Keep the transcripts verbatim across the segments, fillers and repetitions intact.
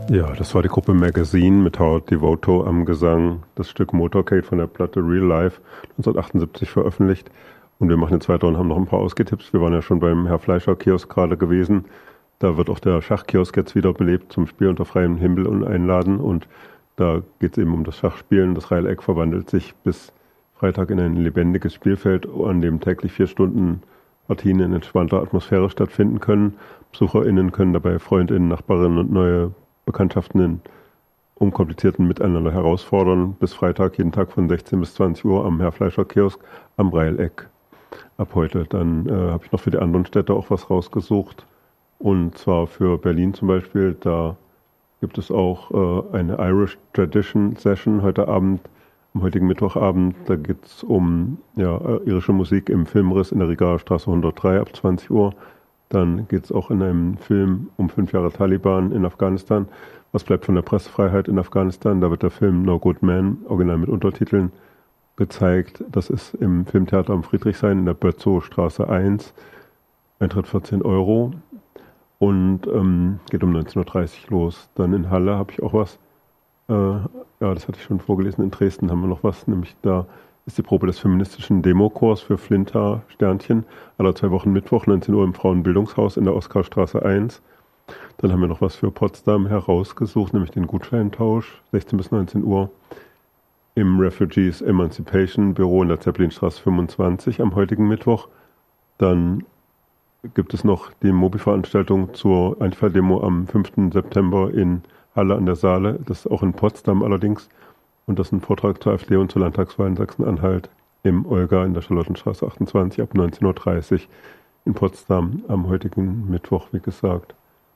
Ja, das war die Gruppe Magazine mit Howard Devoto am Gesang, das Stück Motorcade von der Platte Real Life neunzehnhundertachtundsiebzig veröffentlicht. Und wir machen jetzt weiter und haben noch ein paar Ausgetipps. Wir waren ja schon beim Herr Fleischer Kiosk gerade gewesen. Da wird auch der Schachkiosk jetzt wieder belebt zum Spiel unter freiem Himmel und einladen. Und da geht es eben um das Schachspielen. Das Reileck verwandelt sich bis Freitag in ein lebendiges Spielfeld, an dem täglich vier Stunden Partien in entspannter Atmosphäre stattfinden können. BesucherInnen können dabei FreundInnen, Nachbarinnen und neue Bekanntschaften in unkomplizierten Miteinander herausfordern. Bis Freitag, jeden Tag von sechzehn bis zwanzig Uhr am Herr Fleischer Kiosk am Reileck. Ab heute. Dann äh, habe ich noch für die anderen Städte auch was rausgesucht. Und zwar für Berlin zum Beispiel. Da gibt es auch äh, eine Irish Tradition Session heute Abend, am heutigen Mittwochabend. Da geht es um ja, irische Musik im Filmriss in der Rigaer Straße hundertdrei ab zwanzig Uhr. Dann geht es auch in einem Film um fünf Jahre Taliban in Afghanistan. Was bleibt von der Pressefreiheit in Afghanistan? Da wird der Film No Good Man, original mit Untertiteln, gezeigt. Das ist im Filmtheater am Friedrichshain in der Bötzow-Straße eins. Eintritt vierzehn Euro und ähm, geht um neunzehn Uhr dreißig los. Dann in Halle habe ich auch was. Äh, ja, das hatte ich schon vorgelesen. In Dresden haben wir noch was, nämlich da ist die Probe des feministischen Demochors für Flinter Sternchen. Aller zwei Wochen Mittwoch, neunzehn Uhr im Frauenbildungshaus in der Oskarstraße eins. Dann haben wir noch was für Potsdam herausgesucht, nämlich den Gutscheintausch, sechzehn bis neunzehn Uhr im Refugees Emancipation Büro in der Zeppelinstraße fünfundzwanzig am heutigen Mittwoch. Dann gibt es noch die Mobi-Veranstaltung zur Antifa-Demo am fünften September in Halle an der Saale. Das ist auch in Potsdam allerdings. Und das ist ein Vortrag zur AfD und zur Landtagswahl in Sachsen-Anhalt im Olga in der Charlottenstraße achtundzwanzig ab neunzehn Uhr dreißig in Potsdam am heutigen Mittwoch, wie gesagt.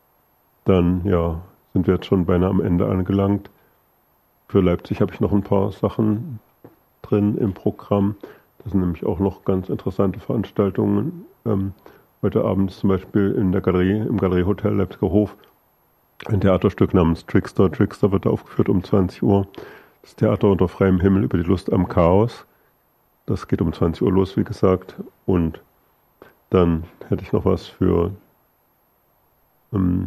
Dann, ja, sind wir jetzt schon beinahe am Ende angelangt. Für Leipzig habe ich noch ein paar Sachen drin im Programm. Das sind nämlich auch noch ganz interessante Veranstaltungen. Ähm, heute Abend zum Beispiel in der Galerie, im Galeriehotel Leipziger Hof, ein Theaterstück namens Trickster. Trickster wird aufgeführt um zwanzig Uhr. Das Theater unter freiem Himmel über die Lust am Chaos. Das geht um zwanzig Uhr los, wie gesagt. Und dann hätte ich noch was für ähm,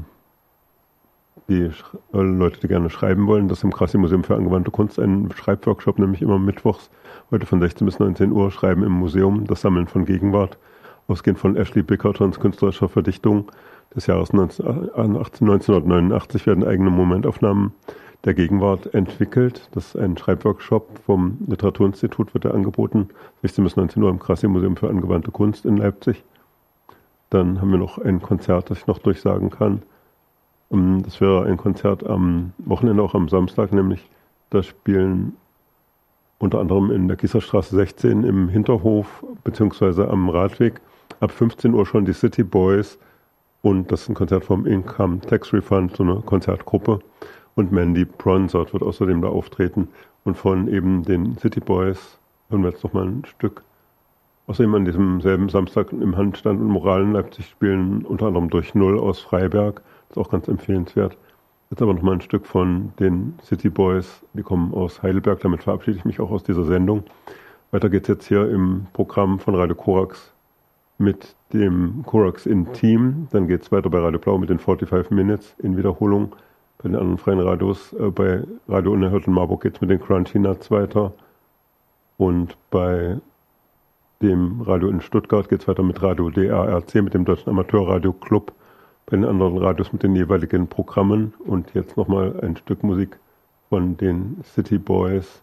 die Sch- äh, Leute, die gerne schreiben wollen. Das ist im Krassi-Museum für angewandte Kunst ein Schreibworkshop, nämlich immer mittwochs, heute von sechzehn bis neunzehn Uhr, Schreiben im Museum, das Sammeln von Gegenwart, ausgehend von Ashley Bickertons künstlerischer Verdichtung des Jahres neunzehnhundertneunundachtzig werden eigene Momentaufnahmen der Gegenwart entwickelt. Das ist ein Schreibworkshop vom Literaturinstitut, wird er angeboten, sechzehn bis neunzehn Uhr im Krassi-Museum für angewandte Kunst in Leipzig. Dann haben wir noch ein Konzert, das ich noch durchsagen kann. Das wäre ein Konzert am Wochenende, auch am Samstag, nämlich da spielen unter anderem in der Gießerstraße sechzehn im Hinterhof beziehungsweise am Radweg ab fünfzehn Uhr schon die City Boys, und das ist ein Konzert vom Income Tax Refund, so eine Konzertgruppe. Und Mandy Bronsert wird außerdem da auftreten. Und von eben den City Boys hören wir jetzt noch mal ein Stück. Außerdem an diesem selben Samstag im Handstand und Moral in Leipzig spielen unter anderem Durch Null aus Freiberg. Das ist auch ganz empfehlenswert. Jetzt aber noch mal ein Stück von den City Boys. Die kommen aus Heidelberg. Damit verabschiede ich mich auch aus dieser Sendung. Weiter geht's jetzt hier im Programm von Radio Korax mit dem Korax in Team. Dann geht's weiter bei Radio Blau mit den forty-five Minutes in Wiederholung. Bei den anderen freien Radios, äh, bei Radio Unerhört in Marburg geht es mit den Crunchy Nuts weiter. Und bei dem Radio in Stuttgart geht es weiter mit Radio D A R C, mit dem Deutschen Amateurradio Club. Bei den anderen Radios mit den jeweiligen Programmen. Und jetzt nochmal ein Stück Musik von den City Boys.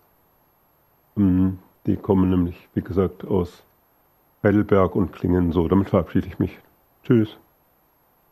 Die kommen nämlich, wie gesagt, aus Heidelberg und klingen so. Damit verabschiede ich mich. Tschüss.